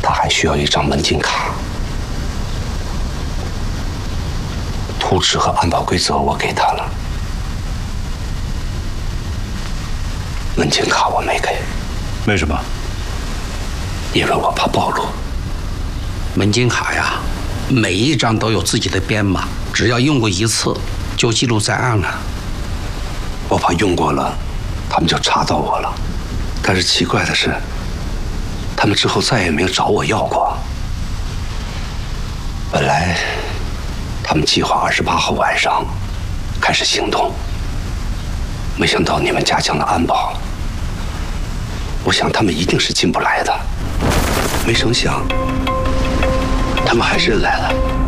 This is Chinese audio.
他还需要一张门禁卡。图纸和安保规则我给他了，门禁卡我没给。 为什么？ 因为我怕暴露。 门禁卡呀，每一张都有自己的编码，只要用过一次，就记录在案了。 我怕用过了，他们就查到我了。但是奇怪的是，他们之后再也没有找我要过。本来他们计划28号晚上开始行动，没想到你们加强了安保，我想他们一定是进不来的。没成想，他们还是来了。